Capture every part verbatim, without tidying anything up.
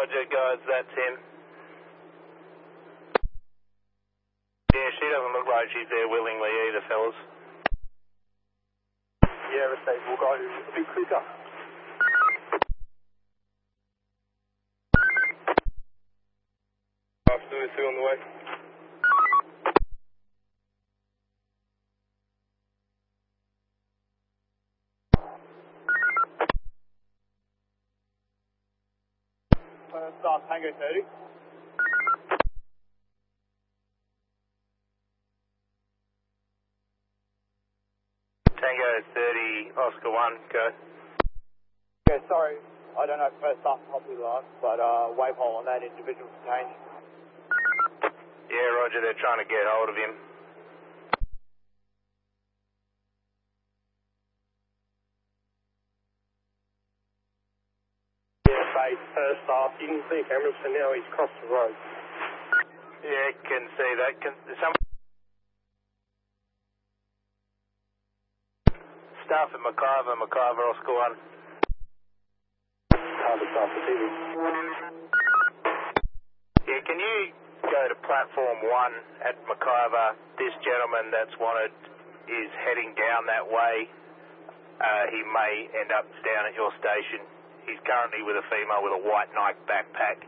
Roger, guys, that's him. Yeah, she doesn't look like she's there willingly either, fellas. Yeah, Estate will go a bit quicker. After two on the way. Start Tango thirty. Tango thirty, Oscar one, go. Yeah, sorry, I don't know if first start properly last, but uh, wave hole on that individual contained. Yeah, Roger, they're trying to get hold of him. Yeah, base, first off, you can see cameras, so now he's crossed the road. Yeah, can see that. Can some staff at McIver, McIver, Oscar one. Harbour staff for T V. Yeah, can you go to platform one at McIver? This gentleman that's wanted is heading down that way. Uh, he may end up down at your station. He's currently with a female with a white Nike backpack.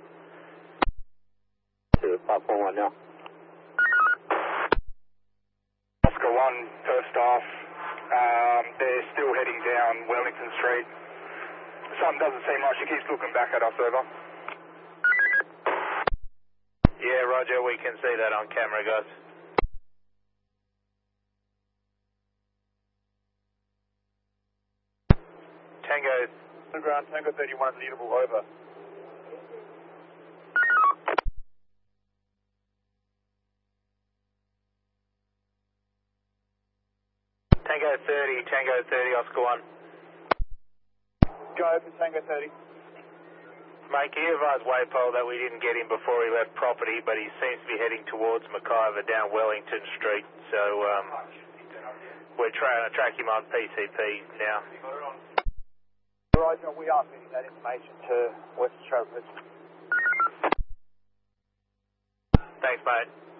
To platform one now. Oscar one, first off. Um, they're still heading down Wellington Street. Something doesn't seem like she keeps looking back at us, over. Yeah, Roger, we can see that on camera, guys. Tango. Ground, Tango thirty-one, leadable, over. Tango thirty, Tango thirty, Oscar one. Go for Tango thirty. Mate, can you advise Waypole that we didn't get him before he left property, but he seems to be heading towards McIver down Wellington Street, so um, we're trying to track him on P C P now. Roger, we are feeding that information to West Australia. Thanks, mate.